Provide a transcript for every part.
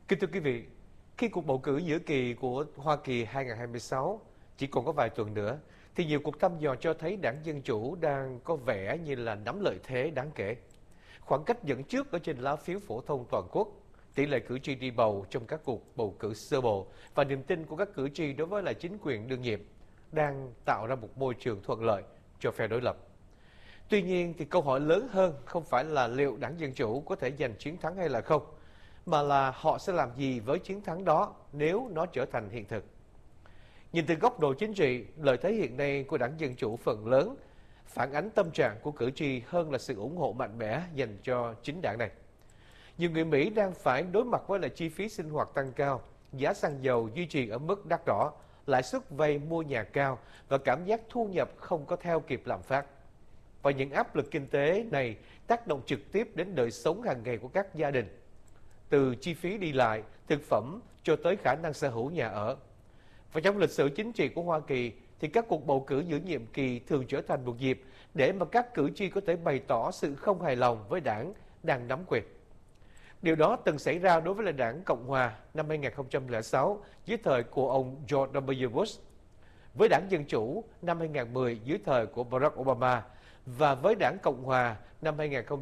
Kính thưa quý vị, khi cuộc bầu cử giữa kỳ của Hoa Kỳ 2026 chỉ còn có vài tuần nữa, thì nhiều cuộc thăm dò cho thấy đảng Dân Chủ đang có vẻ như là nắm lợi thế đáng kể. Khoảng cách dẫn trước ở trên lá phiếu phổ thông toàn quốc, tỷ lệ cử tri đi bầu trong các cuộc bầu cử sơ bộ và niềm tin của các cử tri đối với lại chính quyền đương nhiệm đang tạo ra một môi trường thuận lợi cho phe đối lập. Tuy nhiên thì câu hỏi lớn hơn không phải là liệu đảng Dân Chủ có thể giành chiến thắng hay là không, mà là họ sẽ làm gì với chiến thắng đó nếu nó trở thành hiện thực. Nhìn từ góc độ chính trị, lợi thế hiện nay của đảng Dân Chủ phần lớn phản ánh tâm trạng của cử tri hơn là sự ủng hộ mạnh mẽ dành cho chính đảng này. Nhiều người Mỹ đang phải đối mặt với lại chi phí sinh hoạt tăng cao, giá xăng dầu duy trì ở mức đắt đỏ, lãi suất vay mua nhà cao và cảm giác thu nhập không có theo kịp lạm phát. Và những áp lực kinh tế này tác động trực tiếp đến đời sống hàng ngày của các gia đình, từ chi phí đi lại, thực phẩm cho tới khả năng sở hữu nhà ở. Và trong lịch sử chính trị của Hoa Kỳ thì các cuộc bầu cử giữa nhiệm kỳ thường trở thành một dịp để mà các cử tri có thể bày tỏ sự không hài lòng với đảng đang nắm quyền. Điều đó từng xảy ra đối với là đảng Cộng Hòa năm 2006 dưới thời của ông George W. Bush, với đảng Dân Chủ năm 2010 dưới thời của Barack Obama và với đảng Cộng Hòa năm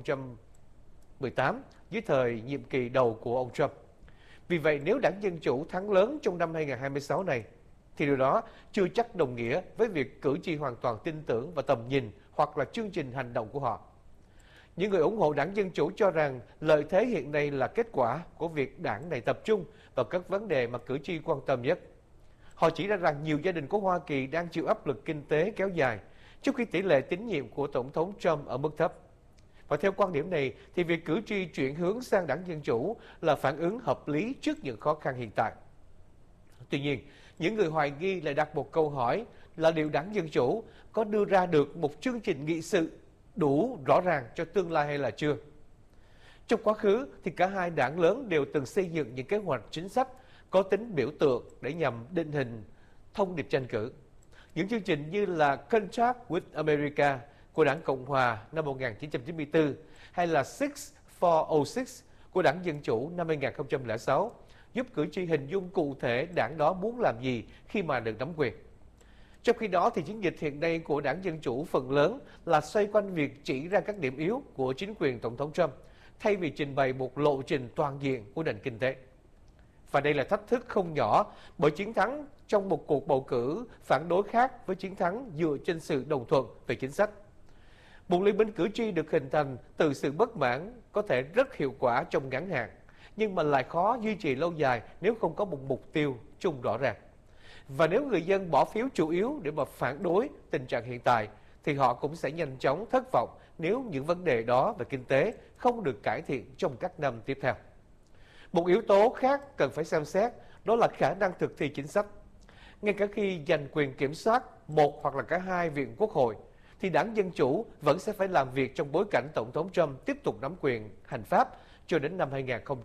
2018 dưới thời nhiệm kỳ đầu của ông Trump. Vì vậy, nếu đảng Dân Chủ thắng lớn trong năm 2026 này, thì điều đó chưa chắc đồng nghĩa với việc cử tri hoàn toàn tin tưởng vào tầm nhìn hoặc là chương trình hành động của họ. Những người ủng hộ đảng Dân Chủ cho rằng lợi thế hiện nay là kết quả của việc đảng này tập trung vào các vấn đề mà cử tri quan tâm nhất. Họ chỉ ra rằng nhiều gia đình của Hoa Kỳ đang chịu áp lực kinh tế kéo dài, trong khi tỷ lệ tín nhiệm của Tổng thống Trump ở mức thấp. Và theo quan điểm này, thì việc cử tri chuyển hướng sang đảng Dân Chủ là phản ứng hợp lý trước những khó khăn hiện tại. Tuy nhiên, những người hoài nghi lại đặt một câu hỏi là liệu đảng Dân Chủ có đưa ra được một chương trình nghị sự đủ rõ ràng cho tương lai hay là chưa? Trong quá khứ thì cả hai đảng lớn đều từng xây dựng những kế hoạch chính sách có tính biểu tượng để nhằm định hình thông điệp tranh cử. Những chương trình như là Contract with America của đảng Cộng Hòa năm 1994 hay là Six for 06 của đảng Dân Chủ năm 2006 giúp cử tri hình dung cụ thể đảng đó muốn làm gì khi mà được nắm quyền. Trong khi đó thì chiến dịch hiện nay của đảng Dân Chủ phần lớn là xoay quanh việc chỉ ra các điểm yếu của chính quyền Tổng thống Trump thay vì trình bày một lộ trình toàn diện của nền kinh tế. Và đây là thách thức không nhỏ bởi chiến thắng trong một cuộc bầu cử phản đối khác với chiến thắng dựa trên sự đồng thuận về chính sách. Một liên minh cử tri được hình thành từ sự bất mãn có thể rất hiệu quả trong ngắn hạn, nhưng mà lại khó duy trì lâu dài nếu không có một mục tiêu chung rõ ràng. Và nếu người dân bỏ phiếu chủ yếu để mà phản đối tình trạng hiện tại, thì họ cũng sẽ nhanh chóng thất vọng nếu những vấn đề đó về kinh tế không được cải thiện trong các năm tiếp theo. Một yếu tố khác cần phải xem xét đó là khả năng thực thi chính sách. Ngay cả khi giành quyền kiểm soát một hoặc là cả hai viện Quốc hội, thì đảng Dân Chủ vẫn sẽ phải làm việc trong bối cảnh Tổng thống Trump tiếp tục nắm quyền hành pháp cho đến năm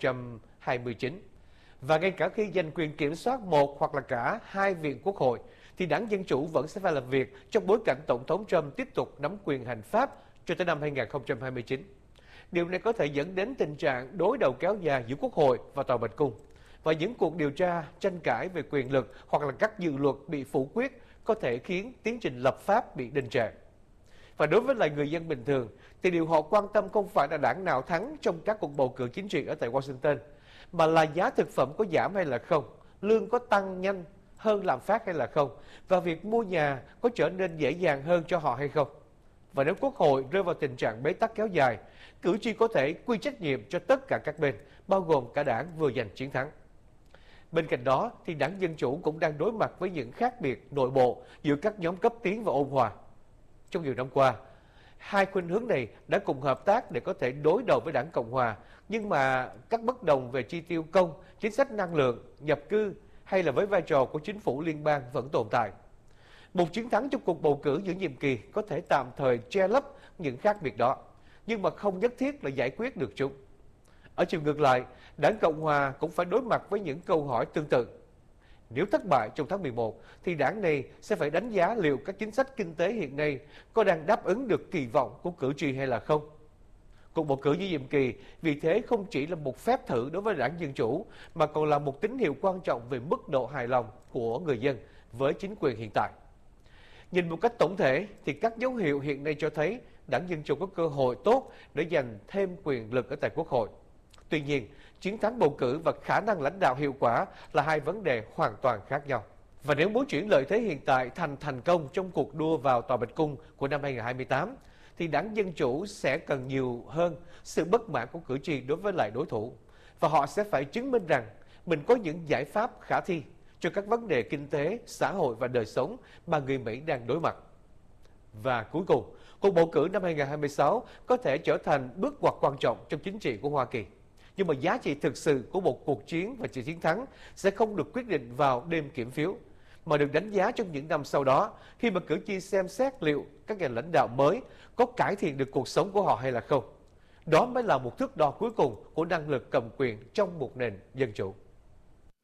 2029. Và ngay cả khi giành quyền kiểm soát một hoặc là cả hai viện Quốc hội, thì đảng Dân Chủ vẫn sẽ phải làm việc trong bối cảnh Tổng thống Trump tiếp tục nắm quyền hành pháp cho tới năm 2029. Điều này có thể dẫn đến tình trạng đối đầu kéo dài giữa Quốc hội và Tòa Bạch Cung. Và những cuộc điều tra, tranh cãi về quyền lực hoặc là các dự luật bị phủ quyết có thể khiến tiến trình lập pháp bị đình trệ. Và đối với lại người dân bình thường, thì điều họ quan tâm không phải là đảng nào thắng trong các cuộc bầu cử chính trị ở tại Washington, mà là giá thực phẩm có giảm hay là không, lương có tăng nhanh hơn lạm phát hay là không, và việc mua nhà có trở nên dễ dàng hơn cho họ hay không. Và nếu Quốc hội rơi vào tình trạng bế tắc kéo dài, cử tri có thể quy trách nhiệm cho tất cả các bên, bao gồm cả đảng vừa giành chiến thắng. Bên cạnh đó, thì đảng Dân Chủ cũng đang đối mặt với những khác biệt nội bộ giữa các nhóm cấp tiến và ôn hòa. Trong nhiều năm qua, hai khuynh hướng này đã cùng hợp tác để có thể đối đầu với đảng Cộng Hòa, nhưng mà các bất đồng về chi tiêu công, chính sách năng lượng, nhập cư hay là với vai trò của chính phủ liên bang vẫn tồn tại. Một chiến thắng trong cuộc bầu cử giữa nhiệm kỳ có thể tạm thời che lấp những khác biệt đó, nhưng mà không nhất thiết là giải quyết được chúng. Ở chiều ngược lại, đảng Cộng Hòa cũng phải đối mặt với những câu hỏi tương tự. Nếu thất bại trong tháng 11, thì đảng này sẽ phải đánh giá liệu các chính sách kinh tế hiện nay có đang đáp ứng được kỳ vọng của cử tri hay là không. Cuộc bầu cử giữa nhiệm kỳ vì thế không chỉ là một phép thử đối với đảng Dân Chủ, mà còn là một tín hiệu quan trọng về mức độ hài lòng của người dân với chính quyền hiện tại. Nhìn một cách tổng thể thì các dấu hiệu hiện nay cho thấy đảng Dân Chủ có cơ hội tốt để giành thêm quyền lực ở tại Quốc hội. Tuy nhiên, chiến thắng bầu cử và khả năng lãnh đạo hiệu quả là hai vấn đề hoàn toàn khác nhau. Và nếu muốn chuyển lợi thế hiện tại thành công trong cuộc đua vào Tòa Bạch Cung của năm 2028, thì đảng Dân Chủ sẽ cần nhiều hơn sự bất mãn của cử tri đối với lại đối thủ. Và họ sẽ phải chứng minh rằng mình có những giải pháp khả thi cho các vấn đề kinh tế, xã hội và đời sống mà người Mỹ đang đối mặt. Và cuối cùng, cuộc bầu cử năm 2026 có thể trở thành bước ngoặt quan trọng trong chính trị của Hoa Kỳ. Nhưng mà giá trị thực sự của một cuộc chiến và sự chiến thắng sẽ không được quyết định vào đêm kiểm phiếu, mà được đánh giá trong những năm sau đó khi mà cử tri xem xét liệu các nhà lãnh đạo mới có cải thiện được cuộc sống của họ hay là không. Đó mới là một thước đo cuối cùng của năng lực cầm quyền trong một nền dân chủ.